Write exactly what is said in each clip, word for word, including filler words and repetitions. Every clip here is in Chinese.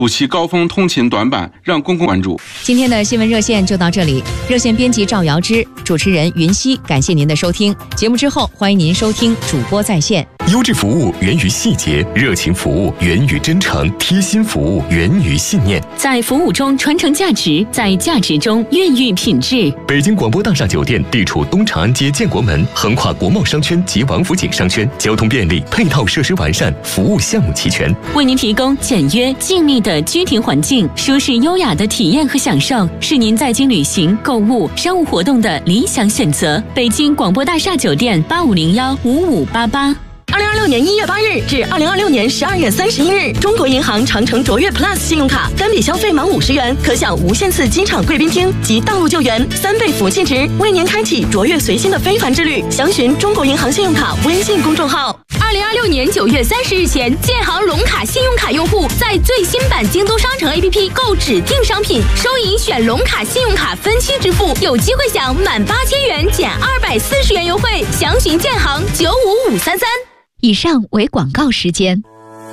暑期高峰通勤短板让公共关注。 今天的新闻热线就到这里，热线编辑赵瑶芝，主持人云溪，感谢您的收听。节目之后，欢迎您收听主播在线。 优质服务源于细节，热情服务源于真诚，贴心服务源于信念。 在服务中传承价值，在价值中孕育品质。 北京广播大厦酒店地处东长安街建国门，横跨国贸商圈及王府井商圈，交通便利，配套设施完善，服务项目齐全， 为您提供简约静谧的居庭环境，舒适优雅的体验和享受，是您在京旅行、购物、商务活动的理想选择。北京广播大厦酒店八五零幺五五八八。 二零二六年一月八日至二零二六年十二月三十一日，中国银行长城卓越 Plus 信用卡单笔消费满五十元，可享无限次机场贵宾厅及道路救援三倍福气值，为您开启卓越随心的非凡之旅。详询中国银行信用卡微信公众号。 二零二六年九月三十日前，建行龙卡信用卡用户在最新版京东商城 A P P 购指定商品，收银选龙卡信用卡分期支付，有机会享满八千元减二百四十元优惠。详询建行九五五三三。 以上为广告时间。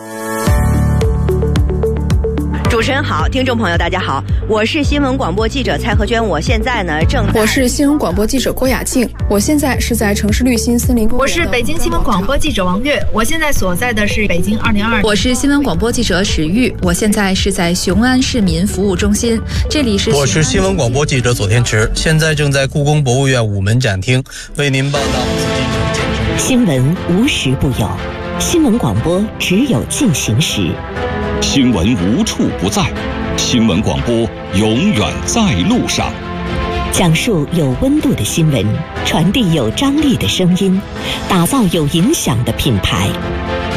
主持人好，听众朋友大家好，我是新闻广播记者蔡和娟，我现在呢正我是新闻广播记者郭雅静，我现在是在城市绿心森林公园。 我是北京新闻广播记者王悦，我现在所在的是北京二零二。 我是新闻广播记者史玉，我现在是在雄安市民服务中心，这里是。 我是新闻广播记者左天池，现在正在故宫博物院午门展厅为您报道紫禁城建设。 新闻无时不有，新闻广播只有进行时。 新闻无处不在，新闻广播永远在路上。 讲述有温度的新闻，传递有张力的声音，打造有影响的品牌。